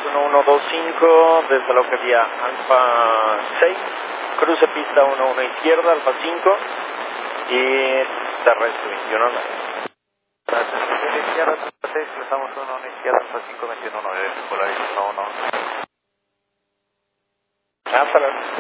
1125 desde la vía Alfa 6, cruce pista 11 izquierda, Alfa 5 y terrestre 21. Gracias, izquierda, Alfa 6, cruzamos 11 izquierda, Alfa 5, 21, polarización 1. Hasta luego.